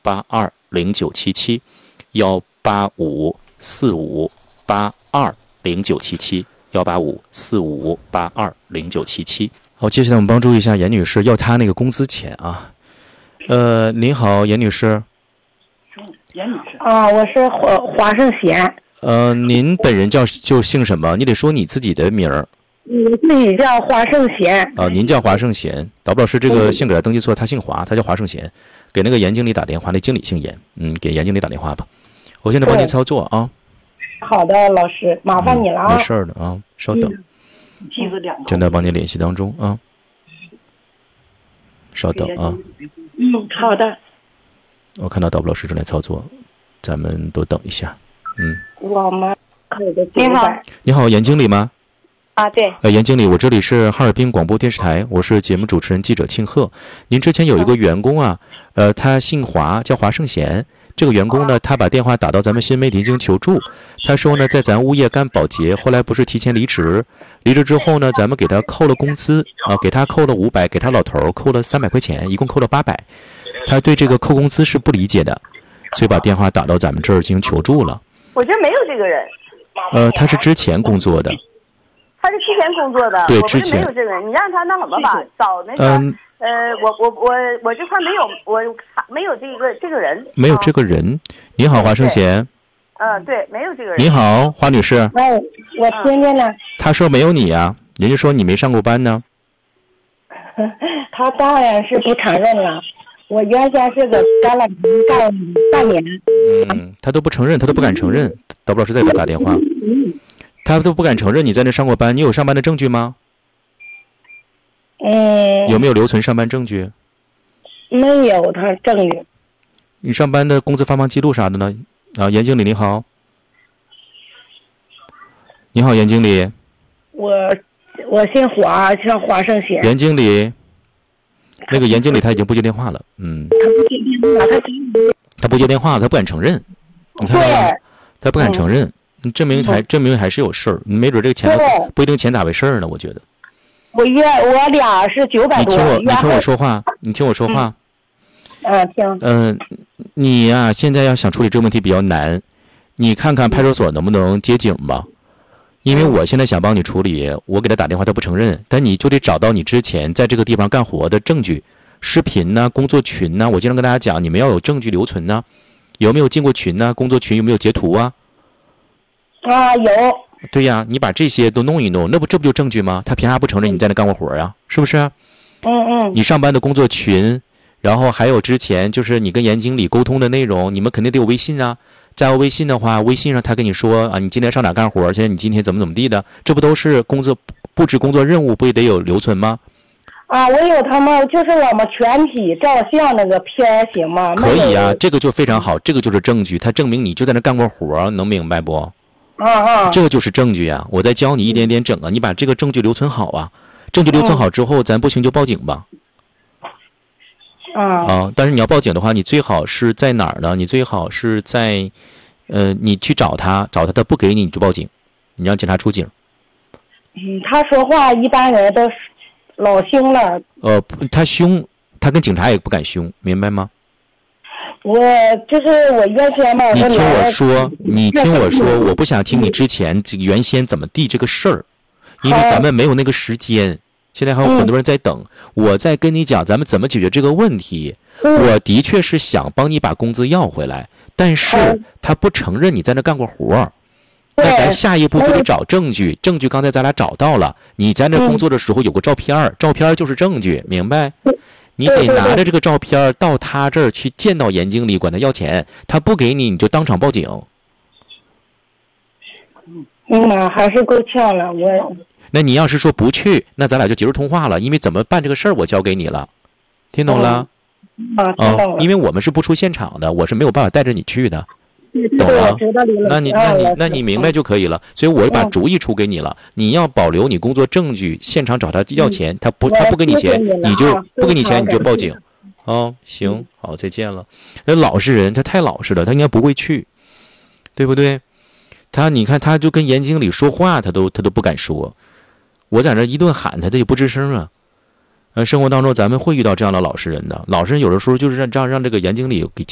1850977，18545820977，18545820977。好，接下来我们帮助一下严女士，要她那个工资钱啊。您好，严女士。 严女士啊，我是华胜贤。 您本人就姓什么？你得说你自己的名儿。 我自己叫华胜贤。 您叫华胜贤。导播老师这个姓给他登记错，他姓华，他叫华胜贤。给那个严经理打电话，那经理姓严。给严经理打电话吧。我现在帮您操作啊。 好的，老师，麻烦你了啊。 没事的啊，稍等。正在帮您联系当中啊。稍等啊。 好的。 我看到导播老师正在操作，咱们都等一下。 我们你好， 你好，严经理吗？ 啊，对。 严经理，我这里是哈尔滨广播电视台，我是节目主持人记者庆贺。您之前有一个员工啊，他姓华，叫华胜贤。这个员工呢，他把电话打到咱们新媒体进行求助。他说呢，在咱物业干保洁，后来不是提前离职，离职之后呢，咱们给他扣了工资啊，给他扣了500，给他老头扣了300块钱，一共扣了800。他对这个扣工资是不理解的，所以把电话打到咱们这儿进行求助了。 我这没有这个人。 他是之前工作的。 他是之前工作的。 对，之前没有这个人，你让他那什么吧，找那个。我这块没有，我没有这个人。 没有这个人。你好，华胜贤。 对，没有这个人。 你好，华女士。 我听见了。 他说没有你呀，人家说你没上过班呢。 他当然是不承认了。我原先是个干了半年。 他都不承认，他都不敢承认。导播老师再给他打电话。他都不敢承认你在那上过班，你有上班的证据吗？有没有留存上班证据？ 没有，他证据。 你上班的工资发放记录啥的呢？严经理你好。你好，严经理。 我姓华，叫华胜贤。 严经理。那个严经理他已经不接电话了。他不接电话了，他不敢承认。你看到吗？他不敢承认。证明还是有事儿，没准这个钱不一定钱咋回事儿呢？我觉得。 我俩是900多。 你听我说话，你听我说话。 听。 你呀，现在要想处理这个问题比较难，你看看派出所能不能接警吧？因为我现在想帮你处理，我给他打电话他不承认，但你就得找到你之前在这个地方干活的证据，视频呢、工作群呢。我经常跟大家讲，你们要有证据留存呢，有没有进过群呢？工作群有没有截图啊？ 有。 对呀，你把这些都弄一弄，这不就证据吗？他凭啥不承认你在那干过活呀？是不是？你上班的工作群，然后还有之前就是你跟严经理沟通的内容，你们肯定得有微信啊。加微信的话，微信上他跟你说啊，你今天上哪干活，而且你今天怎么地的，这不都是布置工作任务，不也得有留存吗？ 我有他们，就是我们全体照相那个片行吗？ 可以啊，这个就非常好，这个就是证据，它证明你就在那干过活，能明白不？这个就是证据呀！我再教你一点点整啊，你把这个证据留存好啊。证据留存好之后，咱不行就报警吧。但是你要报警的话，你最好是在哪儿呢？你最好是在，你去找他他不给你，你就报警，你让警察出警。 他说话一般人都老凶了。 他凶，他跟警察也不敢凶，明白吗？ 我原先嘛。 你听我说，我不想听你之前原先怎么地这个事儿，因为咱们没有那个时间。现在还有很多人在等，我在跟你讲咱们怎么解决这个问题。我的确是想帮你把工资要回来，但是他不承认你在那干过活。那咱下一步就得找证据，证据刚才咱俩找到了，你在那工作的时候有个照片，照片就是证据，明白？你得拿着这个照片到他这儿去见到严经理，管他要钱，他不给你，你就当场报警。 还是够呛了， 那你要是说不去，那咱俩就结束通话了，因为怎么办这个事儿我交给你了，听懂了？因为我们是不出现场的，我是没有办法带着你去的，懂了？那你明白就可以了。所以我把主意出给你了，你要保留你工作证据，现场找他要钱，他不给你钱，你就不给你钱，你就报警。行，好，再见了。那老实人，他太老实了，他应该不会去，对不对？你看他就跟严经理说话，他都不敢说。我在那一顿喊他，他也不吱声啊。生活当中咱们会遇到这样的老实人的，老实人有的时候就是让这个严经理给